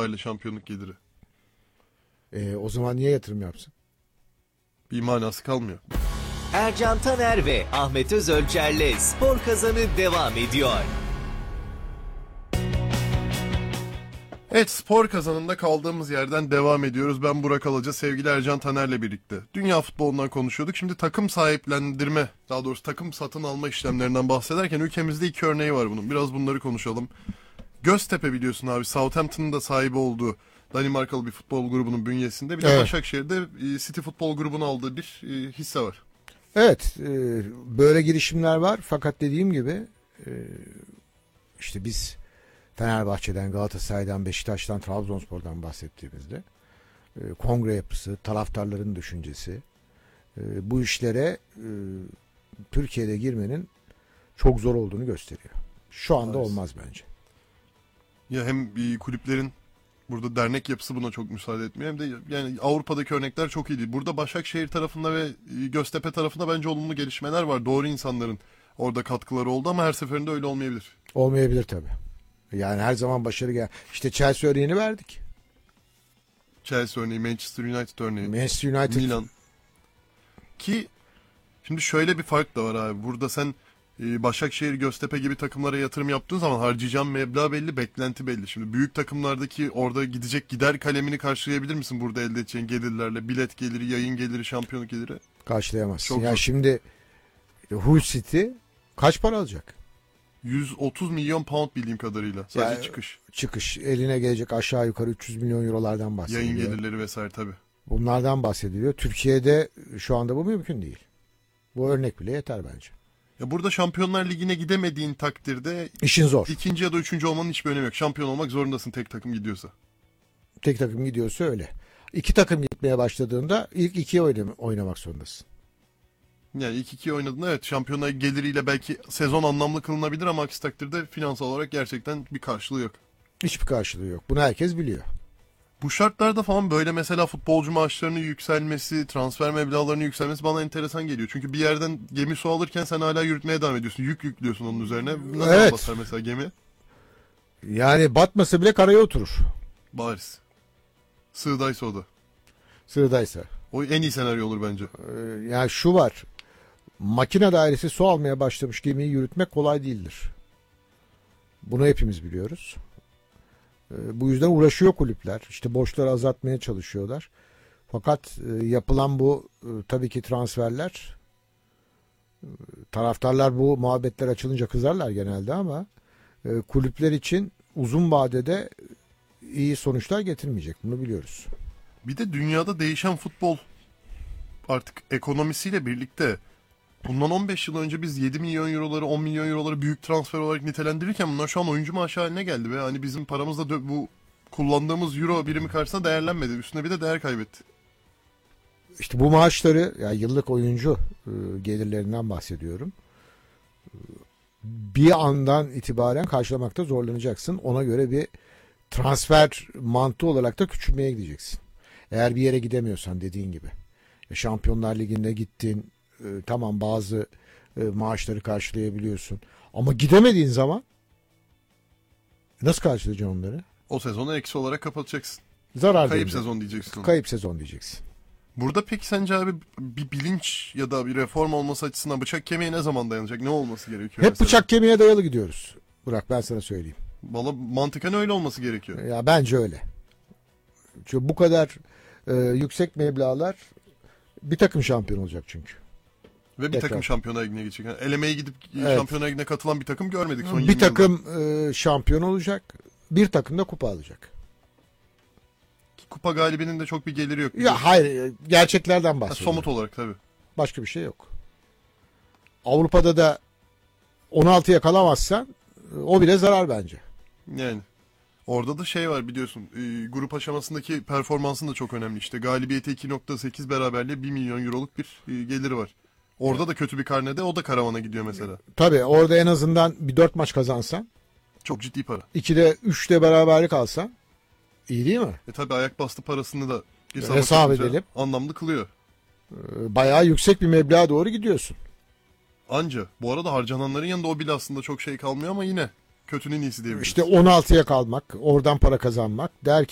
itibariyle şampiyonluk geliri. O zaman niye yatırım yapsın? Bir manası kalmıyor. Ercan Taner ve Ahmet Özölçer'le Spor Kazanı devam ediyor. Evet, spor kazanında kaldığımız yerden devam ediyoruz. Ben Burak Alaca, sevgili Ercan Taner'le birlikte. Dünya futbolundan konuşuyorduk. Şimdi takım sahiplendirme, daha doğrusu takım satın alma işlemlerinden bahsederken ülkemizde 2 örneği var bunun. Biraz bunları konuşalım. Göztepe biliyorsun abi, Southampton'ın da sahibi olduğu Danimarkalı bir futbol grubunun bünyesinde. Bir de Başakşehir'de City Futbol Grubu'nun aldığı bir hisse var. Evet, böyle girişimler var. Fakat dediğim gibi işte biz Fenerbahçe'den, Galatasaray'dan, Beşiktaş'tan, Trabzonspor'dan bahsettiğimizde kongre yapısı, taraftarların düşüncesi, bu işlere Türkiye'de girmenin çok zor olduğunu gösteriyor. Şu anda olmaz bence. Ya hem kulüplerin burada dernek yapısı buna çok müsaade etmiyor, hem de yani Avrupa'daki örnekler çok iyi değil. Burada Başakşehir tarafında ve Göztepe tarafında bence olumlu gelişmeler var. Doğru insanların orada katkıları oldu ama her seferinde öyle olmayabilir. Olmayabilir tabii. Yani her zaman başarı gel. İşte Chelsea örneğini verdik. Chelsea örneği, Manchester United örneği, Manchester United, Milan. Ki şimdi şöyle bir fark da var abi. Burada sen Başakşehir, Göztepe gibi takımlara yatırım yaptığın zaman harcayacağın meblağ belli, beklenti belli. Şimdi büyük takımlardaki orada gidecek gider kalemini karşılayabilir misin burada elde edeceğin gelirlerle? Bilet geliri, yayın geliri, şampiyonluk geliri. Karşılayamazsın. Çok ya zor. şimdi Hull City kaç para alacak? 130 milyon pound bildiğim kadarıyla. Sadece çıkış. Çıkış. Eline gelecek aşağı yukarı 300 milyon eurolardan bahsediliyor. Yayın gelirleri vesaire tabii. Bunlardan bahsediliyor. Türkiye'de şu anda bu mümkün değil. Bu örnek bile yeter bence. Ya burada Şampiyonlar Ligi'ne gidemediğin takdirde İşin zor. İkinci ya da üçüncü olmanın hiçbir önemi yok. Şampiyon olmak zorundasın tek takım gidiyorsa. Tek takım gidiyorsa öyle. 2 takım gitmeye başladığında ilk 2'ye oynamak zorundasın. Yani ilk 2'yi oynadığında evet, Şampiyonlar Ligi geliriyle belki sezon anlamlı kılınabilir ama aksi takdirde finansal olarak gerçekten bir karşılığı yok. Hiçbir karşılığı yok. Bunu herkes biliyor. Bu şartlarda falan böyle mesela futbolcu maaşlarının yükselmesi, transfer meblağlarının yükselmesi bana enteresan geliyor. Çünkü bir yerden gemi su alırken sen hala yürütmeye devam ediyorsun. Yük yüklüyorsun onun üzerine. Nasıl batar mesela gemi? Yani batmasa bile karaya oturur. Bariz. Sığdaysa o da. Sığdaysa. O en iyi senaryo olur bence. Yani şu var. Makine dairesi su almaya başlamış gemiyi yürütmek kolay değildir. Bunu hepimiz biliyoruz. Bu yüzden uğraşıyor kulüpler. İşte borçları azaltmaya çalışıyorlar. Fakat yapılan bu tabii ki transferler, taraftarlar bu muhabbetler açılınca kızarlar genelde ama kulüpler için uzun vadede iyi sonuçlar getirmeyecek. Bunu biliyoruz. Bir de dünyada değişen futbol artık ekonomisiyle birlikte bundan 15 yıl önce biz 7 milyon euroları, 10 milyon euroları büyük transfer olarak nitelendirirken bunlar şu an oyuncu maaşı haline geldi ve hani bizim paramız da bu kullandığımız euro birimi karşısında değerlenmedi. Üstüne bir de değer kaybetti. İşte bu maaşları, yani yıllık oyuncu gelirlerinden bahsediyorum. Bir andan itibaren karşılamakta zorlanacaksın. Ona göre bir transfer mantığı olarak da küçülmeye gideceksin. Eğer bir yere gidemiyorsan dediğin gibi. Şampiyonlar Ligi'nde gittin, tamam bazı maaşları karşılayabiliyorsun. Ama gidemediğin zaman nasıl karşılayacaksın onları? O sezonu eksi olarak kapatacaksın. Zarar Kayıp verecek. sezon diyeceksin. Kayıp sezon diyeceksin. Burada peki sence abi bir bilinç ya da bir reform olması açısından bıçak kemiğe ne zaman dayanacak? Ne olması gerekiyor? Hep mesela? bıçak kemiğe dayalı gidiyoruz. Burak, ben sana söyleyeyim. Valla mantıken öyle olması gerekiyor. Ya bence öyle. Çünkü bu kadar yüksek meblağlar, bir takım şampiyon olacak çünkü. Ve bir Tekrar. takım Şampiyonlar Ligi'ne geçecek. Yani elemeye gidip Evet. Şampiyonlar Ligi'ne katılan bir takım görmedik son 20 Bir yılda. takım şampiyon olacak. Bir takım da kupa alacak. Kupa galibinin de çok bir geliri yok. Ya hayır, gerçeklerden bahsediyorum. Somut olarak tabii. Başka bir şey yok. Avrupa'da da 16'ya kalamazsan o bile zarar bence. Yani orada da şey var biliyorsun, grup aşamasındaki performansın da çok önemli. İşte galibiyeti 2.8, beraberliğe 1 milyon euroluk bir geliri var. Orada da kötü bir karnede o da karavana gidiyor mesela. Tabii orada en azından bir 4 maç kazansan, Çok ciddi para. 2'de 3'te beraberlik alsan iyi değil mi? Tabii ayak bastı parasını da Hesap edelim. anlamlı kılıyor. Bayağı yüksek bir meblağa doğru gidiyorsun. Anca bu arada harcananların yanında o bile aslında çok şey kalmıyor ama yine kötünün iyisi diyebiliriz. İşte 16'ya kalmak, oradan para kazanmak